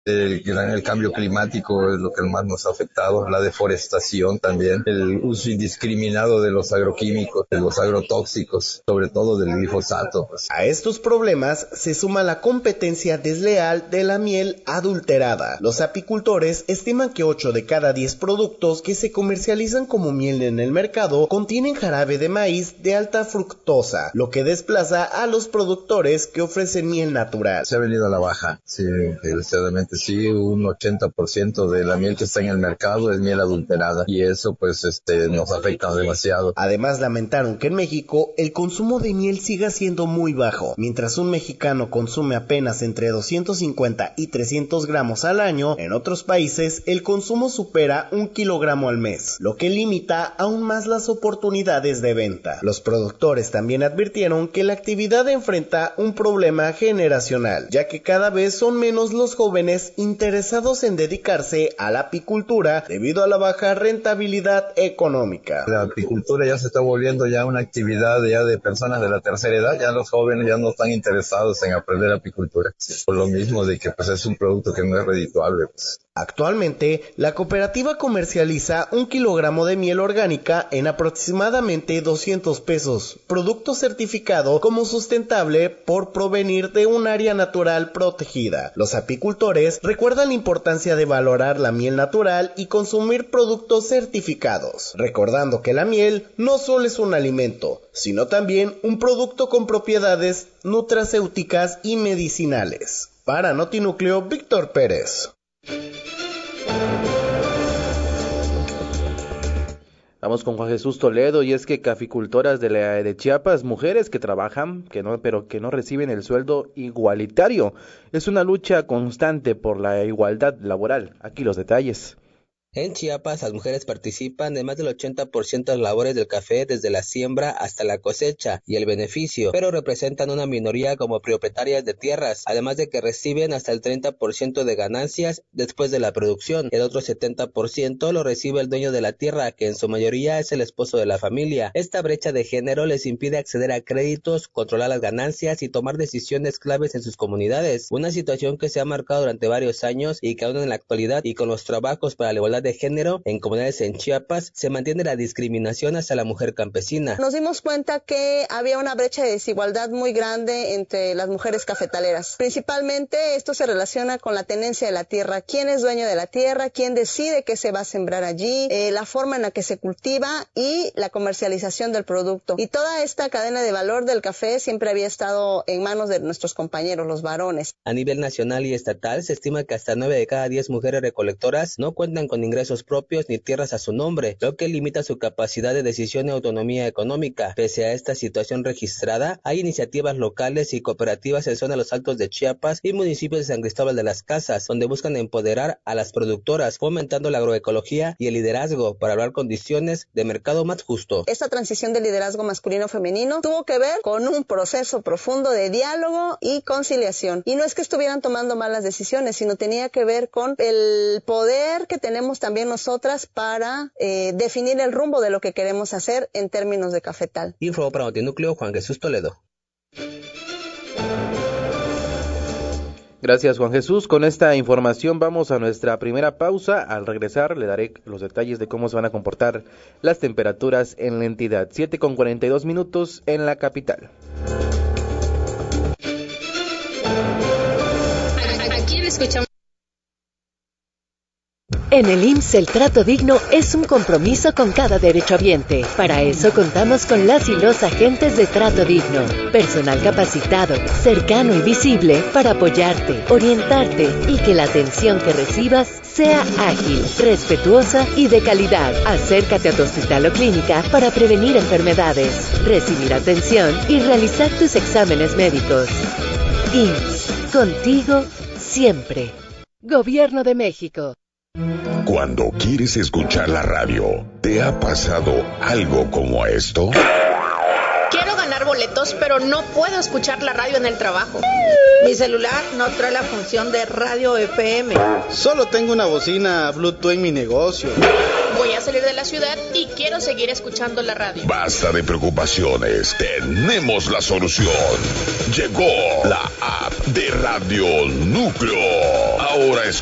El cambio climático es lo que más nos ha afectado, la deforestación también, el uso indiscriminado de los agroquímicos, de los agrotóxicos, sobre todo del glifosato. A estos problemas se suma la competencia desleal de la miel adulterada. Los apicultores estiman que 8 de cada 10 productos que se comercializan como miel en el mercado contienen jarabe de maíz de alta fructosa, lo que desplaza a los productores que ofrecen miel natural. Se ha venido a la baja, sí, desgraciadamente. Sí, un 80% de la miel que está en el mercado es miel adulterada y eso pues nos afecta demasiado. Además lamentaron que en México el consumo de miel siga siendo muy bajo. Mientras un mexicano consume apenas entre 250 y 300 gramos al año, en otros países el consumo supera 1 kilogramo al mes, lo que limita aún más las oportunidades de venta. Los productores también advirtieron que la actividad enfrenta un problema generacional, ya que cada vez son menos los jóvenes interesados en dedicarse a la apicultura debido a la baja rentabilidad económica. La apicultura ya se está volviendo ya una actividad ya de personas de la tercera edad, ya los jóvenes ya no están interesados en aprender apicultura, por lo mismo de que pues es un producto que no es redituable. Actualmente, la cooperativa comercializa 1 kilogramo de miel orgánica en aproximadamente 200 pesos, producto certificado como sustentable por provenir de un área natural protegida. Los apicultores recuerdan la importancia de valorar la miel natural y consumir productos certificados, recordando que la miel no solo es un alimento, sino también un producto con propiedades nutracéuticas y medicinales. Para Notinúcleo, Víctor Pérez. Vamos con Juan Jesús Toledo, y es que caficultoras de Chiapas, mujeres que trabajan, pero que no reciben el sueldo igualitario. Es una lucha constante por la igualdad laboral. Aquí los detalles. En Chiapas, las mujeres participan de más del 80% de las labores del café, desde la siembra hasta la cosecha y el beneficio, pero representan una minoría como propietarias de tierras, además de que reciben hasta el 30% de ganancias después de la producción. El otro 70% lo recibe el dueño de la tierra, que en su mayoría es el esposo de la familia. Esta brecha de género les impide acceder a créditos, controlar las ganancias y tomar decisiones claves en sus comunidades, una situación que se ha marcado durante varios años y que aún en la actualidad y con los trabajos para la igualdad de género en comunidades en Chiapas se mantiene la discriminación hacia la mujer campesina. Nos dimos cuenta que había una brecha de desigualdad muy grande entre las mujeres cafetaleras. Principalmente esto se relaciona con la tenencia de la tierra, quién es dueño de la tierra, quién decide qué se va a sembrar allí, la forma en la que se cultiva y la comercialización del producto. Y toda esta cadena de valor del café siempre había estado en manos de nuestros compañeros, los varones. A nivel nacional y estatal se estima que hasta 9 de cada 10 mujeres recolectoras no cuentan con ingresos propios ni tierras a su nombre, lo que limita su capacidad de decisión y autonomía económica. Pese a esta situación registrada, hay iniciativas locales y cooperativas en zona de los Altos de Chiapas y municipios de San Cristóbal de las Casas, donde buscan empoderar a las productoras, fomentando la agroecología y el liderazgo para lograr condiciones de mercado más justo. Esta transición del liderazgo masculino-femenino tuvo que ver con un proceso profundo de diálogo y conciliación. Y no es que estuvieran tomando malas decisiones, sino tenía que ver con el poder que tenemos también nosotras para definir el rumbo de lo que queremos hacer en términos de cafetal. Informó para Notinúcleo Juan Jesús Toledo. Gracias, Juan Jesús. Con esta información vamos a nuestra primera pausa. Al regresar le daré los detalles de cómo se van a comportar las temperaturas en la entidad. 7:42 en la capital. Aquí escuchamos. En el IMSS el trato digno es un compromiso con cada derechohabiente. Para eso contamos con las y los agentes de trato digno. Personal capacitado, cercano y visible para apoyarte, orientarte y que la atención que recibas sea ágil, respetuosa y de calidad. Acércate a tu hospital o clínica para prevenir enfermedades, recibir atención y realizar tus exámenes médicos. IMSS, contigo siempre. Gobierno de México. Cuando quieres escuchar la radio, ¿te ha pasado algo como esto? Quiero ganar boletos, pero no puedo escuchar la radio en el trabajo. Mi celular no trae la función de radio FM. Solo tengo una bocina Bluetooth en mi negocio. Voy voy a salir de la ciudad y quiero seguir escuchando la radio. Basta de preocupaciones, tenemos la solución. Llegó la app de Radio Núcleo. Ahora